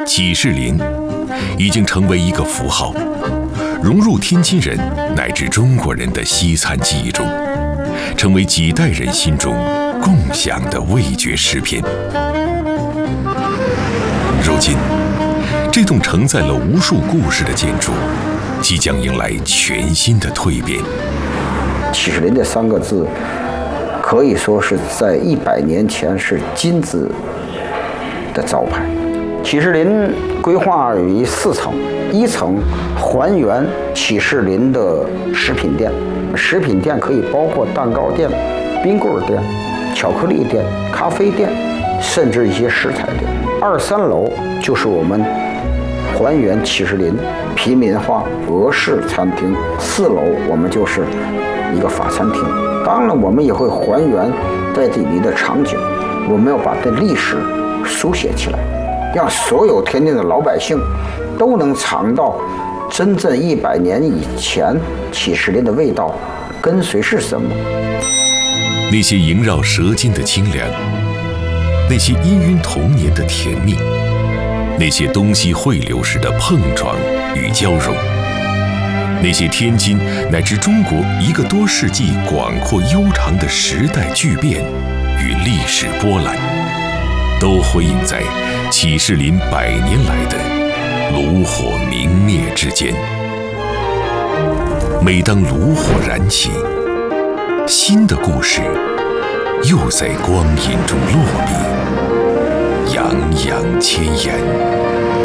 起士林已经成为一个符号，融入天津人乃至中国人的西餐记忆中，成为几代人心中共享的味觉诗篇。如今，这栋承载了无数故事的建筑，即将迎来全新的蜕变。 起士林这3个字，可以说是在100年前是金字的招牌。起士林规划于4层，1层还原起士林的食品店，食品店可以包括蛋糕店、冰棍店、巧克力店、咖啡店，甚至一些食材店。2、3楼就是我们还原起士林平民化俄式餐厅，4楼我们就是一个法餐厅。当然，我们也会还原在这里的场景，我们要把这历史书写起来，让所有天津的老百姓都能尝到真正100年以前起士林的味道跟随是什么。 那些萦绕舌尖的清凉，那些氤氲童年的甜蜜，那些东西汇流时的碰撞与交融，那些天津乃至中国1个多世纪广阔悠长的时代巨变与历史波澜，都辉映在起士林100年来的炉火明灭之间。每当炉火燃起，新的故事又在光阴中落笔，洋洋千言。